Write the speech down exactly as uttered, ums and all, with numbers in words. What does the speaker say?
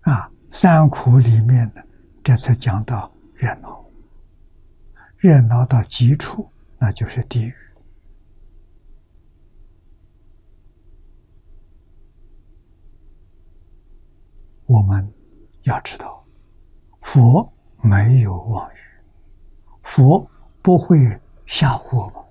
啊，三苦里面呢，这次讲到热闹，热闹到极处，那就是地狱。我们要知道，佛没有妄语，佛不会吓唬我们。